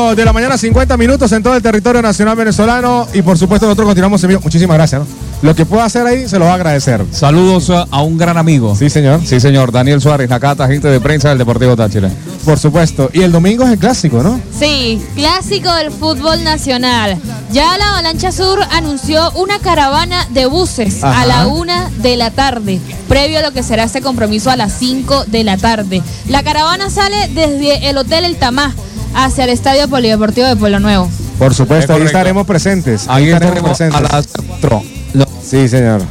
8 de la mañana, 50 minutos en todo el territorio nacional venezolano. Y por supuesto nosotros continuamos en vivo. Muchísimas gracias, ¿no? Lo que pueda hacer ahí se lo va a agradecer. Saludos a un gran amigo. Sí, señor. Sí, señor. Daniel Suárez, Nakata, agente de prensa del Deportivo Táchira. Por supuesto. Y el domingo es el clásico, ¿no? Sí, clásico del fútbol nacional. Ya la Avalancha Sur anunció una caravana de buses a la 1 de la tarde, previo a lo que será este compromiso a las 5 de la tarde. La caravana sale desde el Hotel El Tamá hacia el Estadio Polideportivo de Pueblo Nuevo. Por supuesto, ahí estaremos presentes. Ahí estaremos a las 4. Sí, señor.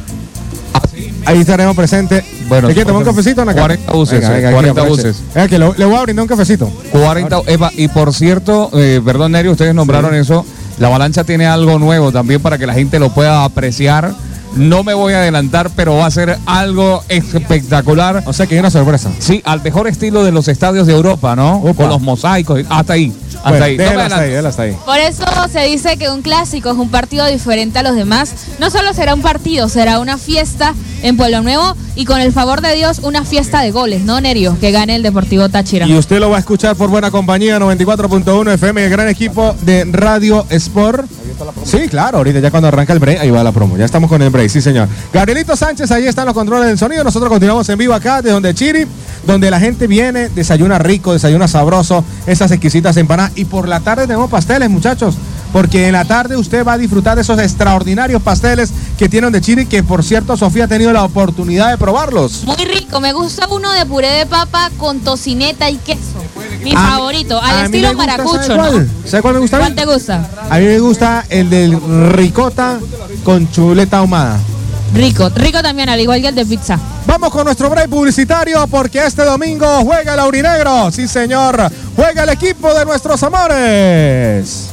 Ahí estaremos presentes. Bueno, ¿Te quieres tomar un cafecito, Naka? 40 buses. Venga, 40 buses. Venga, que le voy a brindar un cafecito. 40. Eva, y por cierto, perdón, Nerio, ustedes nombraron eso. La Avalancha tiene algo nuevo también para que la gente lo pueda apreciar. No me voy a adelantar, pero va a ser algo espectacular. O sea que hay una sorpresa. Sí, al mejor estilo de los estadios de Europa, ¿no? Opa. Con los mosaicos. Hasta ahí. Hasta Bueno, ahí. No me adelanto. hasta ahí. Por eso se dice que un clásico es un partido diferente a los demás. No solo será un partido, será una fiesta en Pueblo Nuevo y con el favor de Dios una fiesta de goles, ¿no, Nerio? Que gane el Deportivo Táchira. Y usted lo va a escuchar por buena compañía, 94.1 FM, el gran equipo de Radio Sport. Sí, claro, ahorita ya cuando arranca el break, ahí va la promo. Ya estamos con el break, sí, señor. Gabrielito Sánchez, ahí están los controles del sonido. Nosotros continuamos en vivo acá, de donde Chiri, donde la gente viene, desayuna rico, desayuna sabroso, esas exquisitas empanadas. Y por la tarde tenemos pasteles, muchachos, porque en la tarde usted va a disfrutar de esos extraordinarios pasteles que tienen de Chiri, que por cierto Sofía ha tenido la oportunidad de probarlos. Muy rico, me gusta uno de puré de papa con tocineta y queso. Mi favorito, al estilo maracucho, ¿no? ¿Sabe cuál me gusta? ¿Cuál te gusta? A mí me gusta el del ricota con chuleta ahumada. Rico también, al igual que el de pizza. Vamos con nuestro break publicitario porque este domingo juega el aurinegro. Sí, señor, juega el equipo de nuestros amores.